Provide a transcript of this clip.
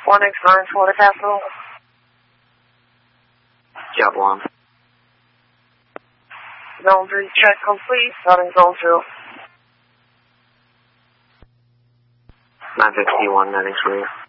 1X9, Florida Capital. Job 1. Zone 3 check complete, starting Zone 2. 951, Manning 3.